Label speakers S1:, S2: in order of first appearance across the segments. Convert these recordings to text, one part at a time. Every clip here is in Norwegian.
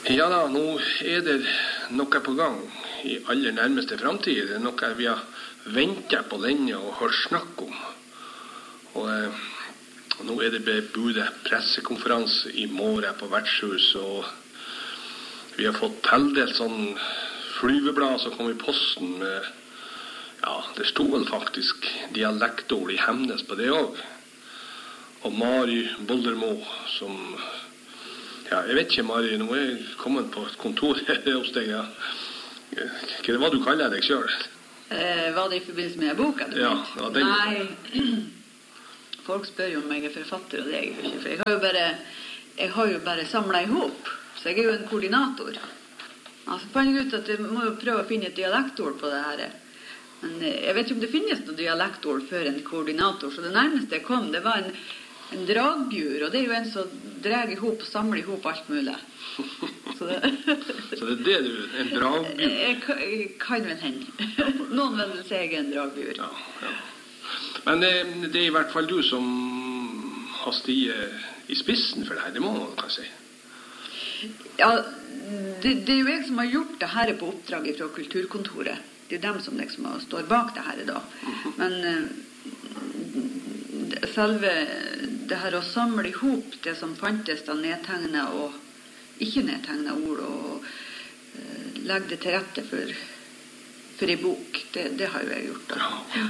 S1: Ja da, nå det noe på gang i aller nærmeste fremtid. Det noe vi har ventet på lenge og hørt snakk om. Og nå det bebudet pressekonferanse i morgen på vertshuset, og vi har fått tildelt sånn flyveblad som kom i posten med, ja, det stod vel faktisk dialektord i Hemnes på det også. Og Mari Boldermo som, ja, jeg vet ikke, Mari, nå jeg kommet på et kontor hos deg, ja. Hva det var du kaller deg selv?
S2: Var det i forbindelse med boka?
S1: Ja, den...
S2: Nei, folk spør jo om jeg forfatter, og det jeg ikke, for jeg har jo bare samlet ihop, så jeg jo en koordinator. Altså, fant jeg ut at jeg må jo prøve å finne et dialektord på det her. Men jeg vet ikke om det finnes noe dialektord før en koordinator, så det nærmeste jeg kom, det var en dragbjur, og det jo en som drar ihop og samler ihop alt mulig. Så
S1: så det du, en dragbjur?
S2: Jeg kan vel hende. Noen vil si jeg en dragbjur.
S1: Ja, ja. Men det i hvert fall du som har stiget i spissen for det her, det må man kan si.
S2: Ja, det jo jeg som har gjort det her på oppdrag fra Kulturkontoret. Det dem som liksom står bak det her da. Men selve det her å samle ihop det som fantes da nedtegnet og ikke nedtegnet ord og legge det til rette for en bok, det har jo jeg gjort da.
S1: Ja.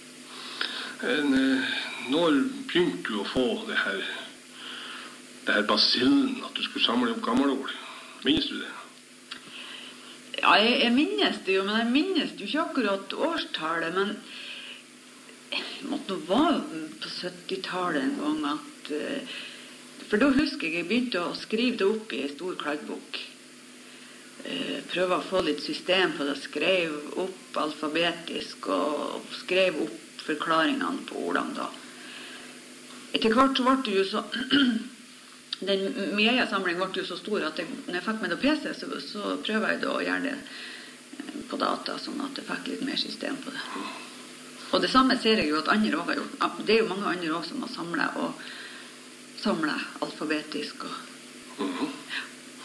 S1: Når begynte du å få det her basillen at du skulle samle opp gammelord? Minnes du det?
S2: Ja, jeg minnes det jo, men jeg minnes jo ikke akkurat årstallet, men jeg måtte nå være på 70-tallet en gang at, for da husker jeg begynte å skrive det opp i en stor kladdebok. Prøve å få litt system på det, skrev opp alfabetisk og skrev opp forklaringene på ordene da. Etter hvert så ble det jo så den mediesamlingen ble jo så stor at når jeg fikk med det PC, så prøver jeg da å gjøre det på data, sånn at jeg fikk litt mer system på det. Og det samme ser jeg jo at andre også har gjort. Det jo mange andre også som har samlet alfabetisk. Ja.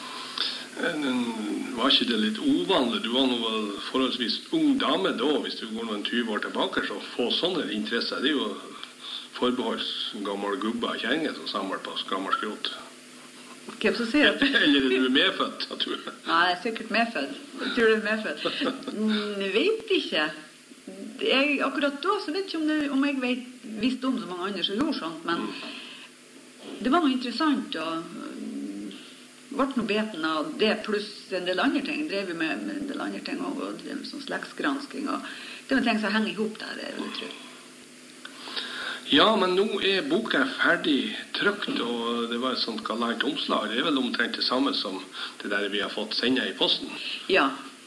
S1: Var ikke det litt uvanlig? Du var nå vel forholdsvis ung dame da, hvis du går noen 20 år tilbake, så få sånne interesser. Det jo forbeholdt gammel gubba og kjenge som samler på gammel skrot.
S2: Hvem som sier det?
S1: Eller du medfødt, jeg tror.
S2: Nei, jeg sikkert medfødt. Jeg tror du medfødt. Jeg vet ikke. Akkurat da så vet jeg ikke om jeg visste om så mange andre som gjorde sånt, men det var noe interessant og ble noe beten av det pluss en del andre ting. Drev vi med en del andre ting også, og drev med sånn slektsgransking, og det var ting som henger ihop der, jeg vil tro.
S1: Ja, men nå boka ferdig trykt, og det var et sånt galant omslag. Det vel omtrent det samme som det der vi har fått sendt i posten.
S2: Ja,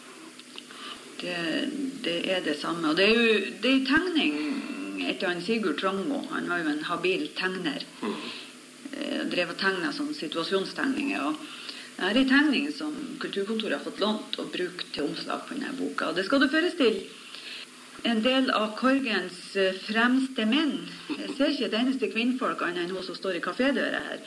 S2: det det samme. Og det jo tegning etter han Sigurd Trangmo. Han var jo en habil tegner. Drev og tegnet sånne situasjonstegninger. Og det en tegning som Kulturkontoret har fått lånt og brukt til omslag på denne boka. Og det skal du forestille en del av Korgens fremste menn. Jeg ser ikke et eneste kvinnfolk annet enn hun som står i kafédøra her.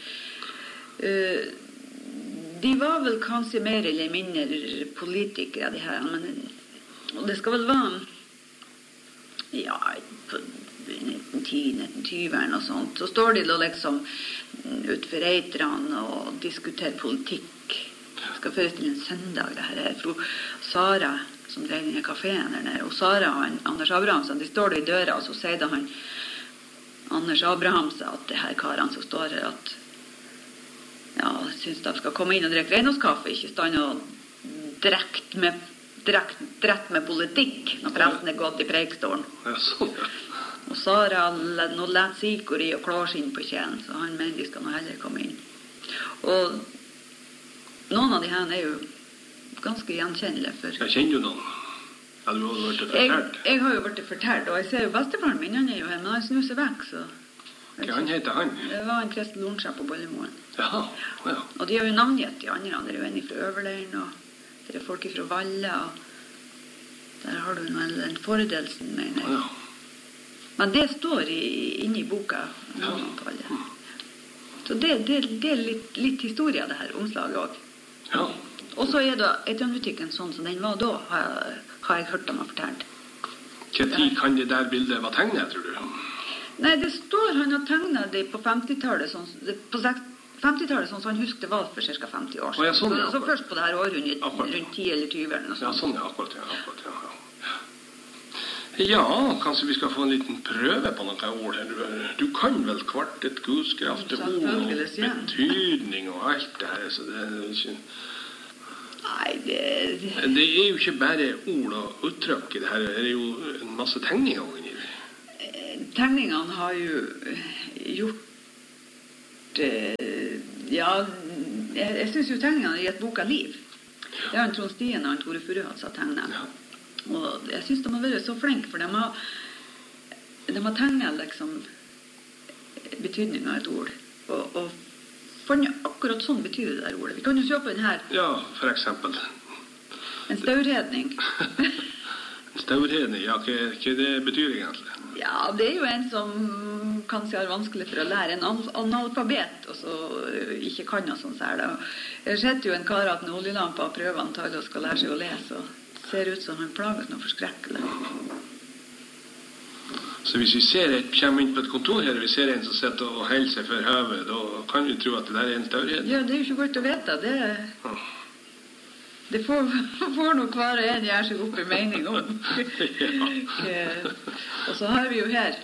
S2: De var vel kanskje mer eller mindre politikere, de her, men og det skal vel være ja, på 1910-1920 og sånt. Så står de da liksom utfor Eitrene og diskuterer politikk. Jeg skal forestille en søndag det her fra Sara som drev denne kaféen der nede. Og Sara og Anders Abrahamsen, de står da i døra, og så sier da han Anders Abrahamsen at det her karene som står her at ja, synes de skal komme inn og drikke reinåskaffe, ikke stanne og drekt med politikk når presten gått i preikstolen.
S1: Ja, sånn, ja.
S2: Og Sara nå lett sikori og klarskinn på kjelen, så han mener de skal nå heller komme inn. Og noen av de her jo ganske gjenkjennelige for...
S1: Jeg kjenner jo noen. Ja, du har vært fortalt.
S2: Jeg har jo vært fortalt, og jeg ser jo bestefaren min, han jo her, men han snur seg vekk, så...
S1: Hva han heter han?
S2: Det var en Kristel Lornsjø på Bollemoen.
S1: Ja.
S2: Og de har jo navngitt de andre. Det jo en fra Øverleiren, og det folk fra Valle, og der har du en foredelsen, mener jeg.
S1: Ja.
S2: Men det står inne i boka. Ja. Så det litt historie, det her omslaget også.
S1: Ja.
S2: Og så det Eitran-butikken sånn som den var da, har jeg hørt dem ha fortalt.
S1: Hva tid kan det der bildet være tegnet, tror du?
S2: Nei, det står han har tegnet det på 50-tallet, på 50-tallet, sånn som han husker det var for ca. 50 år siden.
S1: Sånn,
S2: så først på det her århundret, rundt 10 eller 20 eller noe sånt.
S1: Ja, sånn, akkurat, ja. Ja, kanskje vi skal få en liten prøve på noen ord her. Du kan vel kvartet, gudskrafte, ord og betydning og alt det her, så det ikke...
S2: Nei,
S1: det jo ikke bare ord og uttrykk i det her, det jo en masse tegninger inni det.
S2: Tegningene har jo gjort... Ja, jeg synes jo tegningene har gitt boka liv. Det en Trond Stien og en Tore Furuhats har tegnet.
S1: Ja.
S2: Og jeg synes de har vært så flinke, for de har tegnet liksom betydningen av et ord. Og funnet akkurat sånn betyr det der ordet. Vi kan jo se på den her.
S1: Ja, for eksempel.
S2: En staurredning.
S1: En staurredning, ja, hva det betyr egentlig?
S2: Ja, det jo en som kanskje har vanskelig for å lære en analfabet, og så ikke kan noe sånt her. Jeg sett jo en kar at en oljelampe og prøver antall og skal lære seg å lese, og ser ut som han plages noe forskrekkelig.
S1: Så hvis vi kommer inn på et kontor her, og vi ser en som sitter og holder seg for høvet, da kan vi tro at det der en staurredning?
S2: Ja, det jo ikke godt å vite. Det får nok hver en gjøre seg opp i mening om. Og så har vi jo her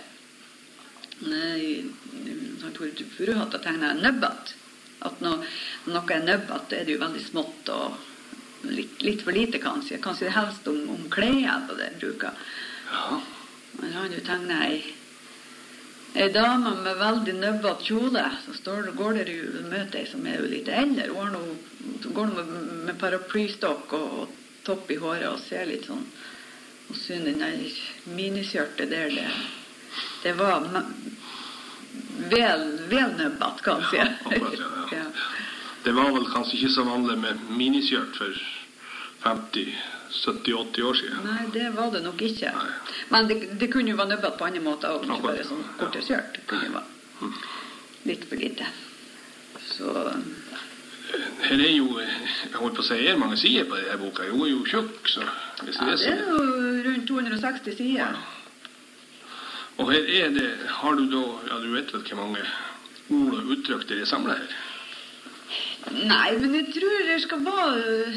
S2: Tore Furuhatt har tegnet en nøbbat. At noe nøbbat, det jo veldig smått og litt for lite, kanskje. Kanskje det helst om klær på det bruker.
S1: Ja.
S2: Men han har jo tegnet ei dame med veldig nøbbat kjole, så går det jo møte ei som jo litt eldre. Hun går med paraplystokk og topp i håret og ser litt sånn, og synes den der miniskjørtet der, det var vel nøbbat, kanskje.
S1: Ja, akkurat, ja. Det var vel kanskje ikke så vanlig med miniskjørt for 50, 70, 80 år siden.
S2: Nei, det var det nok ikke.
S1: Nei.
S2: Men det kunne jo være nøbbat på andre måter, og ikke bare sånn kortere skjørt. Det kunne jo være litt for lite. Så...
S1: Her jo, jeg holdt på å si, mange sider på denne boka. Hun jo tjukk, så... Hvis
S2: ja, det jo rundt 260 sider.
S1: Ja. Og her det, har du da, ja, du vet vel hvor mange ord og uttrykk dere samler her?
S2: Nei, men jeg tror det skal være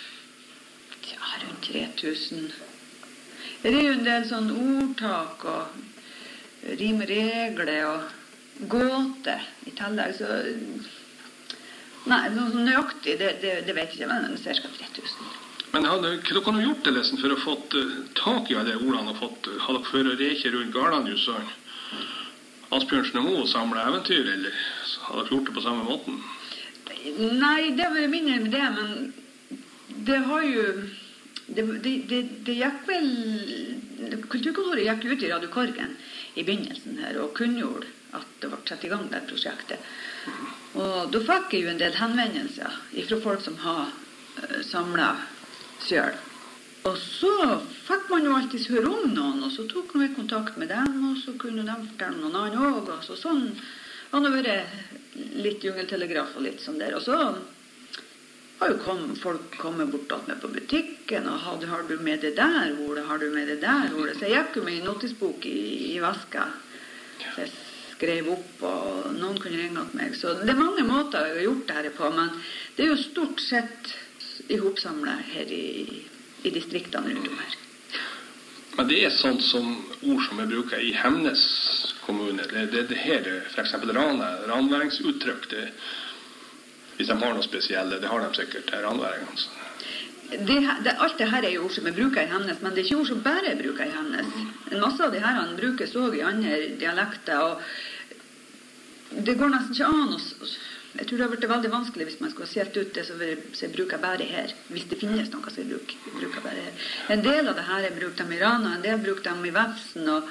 S2: rundt 3000. Det jo en del sånn ordtak og rimregler og gåte i tillegg, så nei, noe nøyaktig, det vet jeg ikke, men det ca. 3000. Men
S1: hva dere har gjort det lesen for å få tak i alle ordene og har dere for å reke rundt Garlandhus og Asbjørnsen og Moe og samle eventyr, eller har dere gjort det på samme måten?
S2: Nei, det var mindre med det, men det har jo det gikk vel Kulturkontoret gikk ut i Radio Korgen i begynnelsen her og kunngjorde at det var satt i gang det prosjektet. Og da fikk jeg jo en del henvendelser fra folk som har samlet selv. Og så fikk man jo alltid høre om noen, og så tok man kontakt med dem, og så kunne de fortelle noen annen også. Og så sånn har det vært litt jungeltelegraf og litt sånn der. Og så har jo folk kommet bort med på butikken, og har du med det der ordet, har du med det der ordet? Så jeg gikk jo med en notisbok i veska. Så jeg skrev opp, og noen kunne ringe til meg. Så det mange måter jeg har gjort det her på, men det jo stort sett ihopsamlet her i distriktene rundt om her.
S1: Men det sånt som ord som jeg bruker i Hemnes kommune. Det her, for eksempel ranværingsuttrykk, hvis de har noe spesielle, det har de sikkert, ranværingene.
S2: Alt det her jo ord som jeg bruker i Hemnes, men det ikke ord som bare jeg bruker i Hemnes. En masse av de her brukes også i andre dialekter, og det går nesten ikke an jeg tror det har vært veldig vanskelig hvis man skulle ha sett ut det som jeg bruker bare her, hvis det finnes noe som jeg bruker bare her. En del av det her jeg bruker dem i Rana, en del bruker dem i Vefsen, og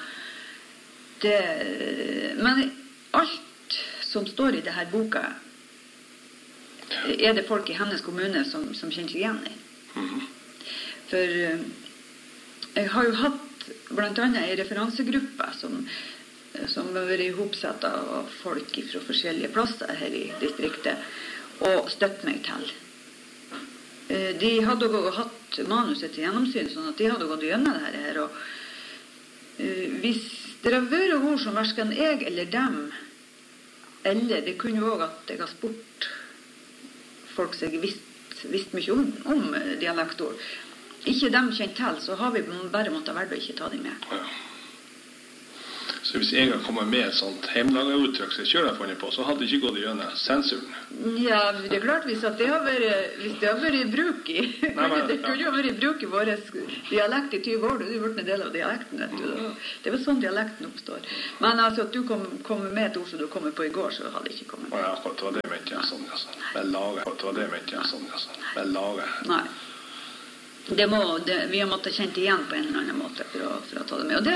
S2: men alt som står i det her boka det folk i Hemnes kommune som kjenner seg igjen i. For jeg har jo hatt blant annet en referansegruppe som har vært ihopsatt av folk fra forskjellige plasser her i distriktet og støtt meg til De hadde også hatt manuset til gjennomsyn, sånn at de hadde gått gjennom det her. Og hvis det har vært ord som hverken jeg eller dem, eller det kunne jo også at jeg har spurt folk som jeg visst mye om dialektord, ikke dem kjent til, så har vi bare måttet være å ikke ta dem med.
S1: Ja. Så hvis jeg har kommet med et sånt hjemmelaget uttrykk som jeg selv har funnet på, så hadde det ikke gått gjennom sensuren.
S2: Ja, det klart hvis det har vært i bruk i det kunne jo vært i bruk i vår dialekt i 20 år, det er jo vært en del av dialekten, vet du. Det er vel sånn dialekten oppstår. Men altså at du kommer med et ord som du kommer på i går, så hadde jeg ikke kommet med.
S1: Ja, akkurat, det var det mente jeg sånn, altså. Det var det mente jeg sånn, altså.
S2: Nei. Vi har måttet kjent igjen på en eller annen måte for å ta det med. Og det